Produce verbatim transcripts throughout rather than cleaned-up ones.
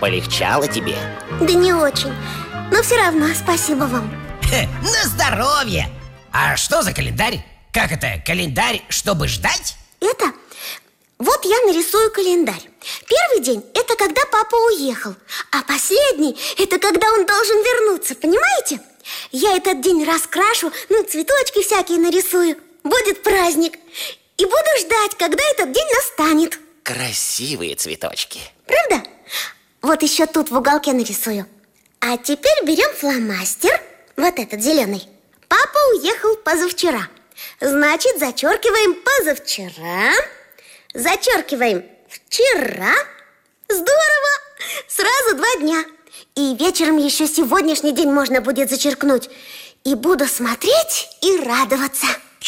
Полегчало тебе? Да не очень, но все равно спасибо вам. На здоровье! А что за календарь? Как это, календарь, чтобы ждать? Это... Вот я нарисую календарь. Первый день – это когда папа уехал, а последний – это когда он должен вернуться, понимаете? Я этот день раскрашу, ну, цветочки всякие нарисую. Будет праздник. И буду ждать, когда этот день настанет. Красивые цветочки. Правда? Вот еще тут в уголке нарисую. А теперь берем фломастер, вот этот зеленый. Папа уехал позавчера. Значит, зачеркиваем позавчера. Зачеркиваем вчера. Здорово! Сразу два дня. И вечером еще сегодняшний день можно будет зачеркнуть. И буду смотреть и радоваться.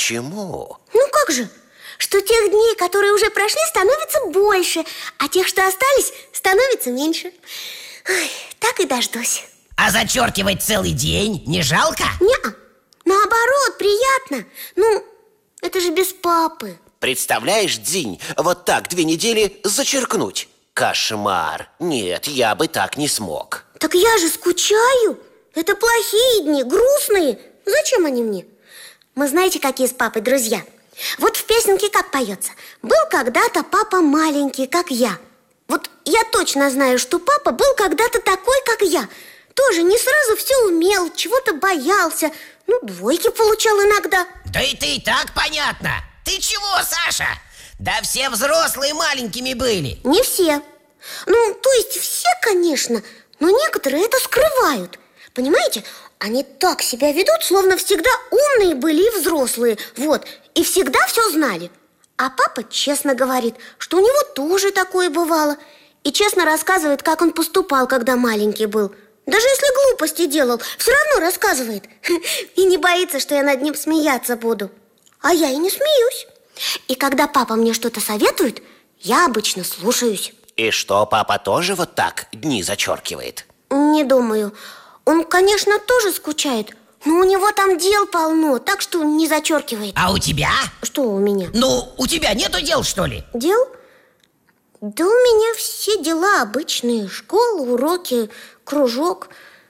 Чему? Ну как же? Что тех дней, которые уже прошли, становится больше, а тех, что остались, становится меньше. Ой, так и дождусь. А зачеркивать целый день не жалко? Не-а. Наоборот, приятно. Ну, это же без папы. Представляешь, Дзинь, вот так две недели зачеркнуть? Кошмар. Нет, я бы так не смог. Так я же скучаю. Это плохие дни, грустные. Зачем они мне? Мы знаете, какие с папой друзья? Вот в песенке как поется: был когда-то папа маленький, как я. Вот я точно знаю, что папа был когда-то такой, как я. Тоже не сразу все умел, чего-то боялся. Ну, двойки получал иногда. Да и ты и так понятно. Ты чего, Саша? Да все взрослые маленькими были. Не все. Ну, то есть все, конечно, но некоторые это скрывают. Понимаете, они так себя ведут, словно всегда умные были и взрослые. Вот, и всегда все знали. А папа честно говорит, что у него тоже такое бывало. И честно рассказывает, как он поступал, когда маленький был. Даже если глупости делал, все равно рассказывает. И не боится, что я над ним смеяться буду. А я и не смеюсь. И когда папа мне что-то советует, я обычно слушаюсь. И что, папа тоже вот так дни зачеркивает? Не думаю. Он, конечно, тоже скучает, но у него там дел полно, так что не зачеркивает. А у тебя? Что у меня? Ну, у тебя нету дел, что ли? Дел? Да у меня все дела обычные. Школа, уроки, кружок.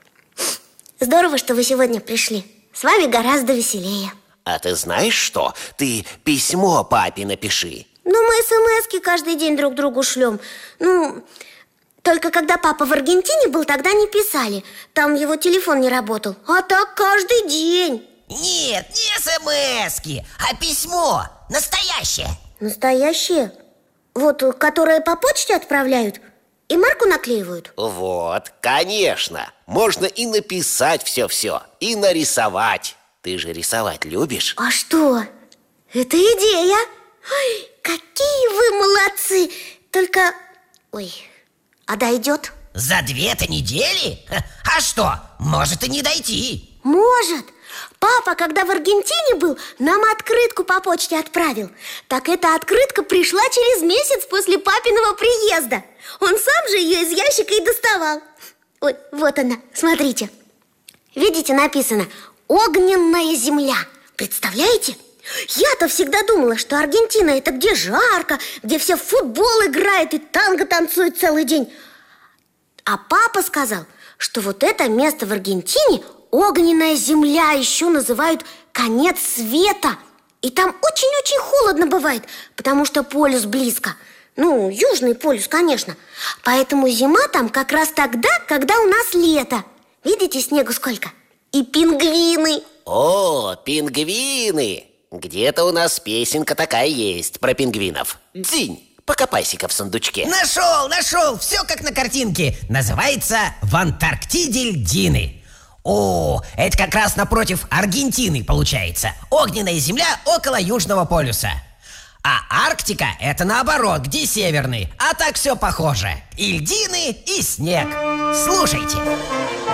Здорово, что вы сегодня пришли. С вами гораздо веселее. А ты знаешь что? Ты письмо папе напиши. Ну, мы смс-ки каждый день друг другу шлем. Ну, только когда папа в Аргентине был, тогда не писали. Там его телефон не работал. А так каждый день. Нет, не смс-ки, а письмо. Настоящее. Настоящее? Вот, которое по почте отправляют и марку наклеивают? Вот, конечно. Можно и написать все-все, и нарисовать. Ты же рисовать любишь? А что? Это идея. Ой, какие вы молодцы. Только... Ой, а дойдет? За две-то недели? А что, может и не дойти. Может. Папа, когда в Аргентине был, нам открытку по почте отправил. Так эта открытка пришла через месяц после папиного приезда. Он сам же ее из ящика и доставал. Ой, вот она, смотрите. Видите, написано «Огненная земля». Представляете? Я-то всегда думала, что Аргентина – это где жарко, где все в футбол играют и танго танцуют целый день. А папа сказал, что вот это место в Аргентине – огненная земля, еще называют конец света. И там очень-очень холодно бывает, потому что полюс близко. Ну, южный полюс, конечно. Поэтому зима там как раз тогда, когда у нас лето. Видите, снегу сколько? И пингвины. О, пингвины! Где-то у нас песенка такая есть про пингвинов. Дзинь, покопайся-ка в сундучке. Нашел, нашел, все как на картинке. Называется «В Антарктиде льдины». О, это как раз напротив Аргентины получается. Огненная земля около Южного полюса. А Арктика – это наоборот, где северный. А так все похоже. И льдины, и снег. Слушайте.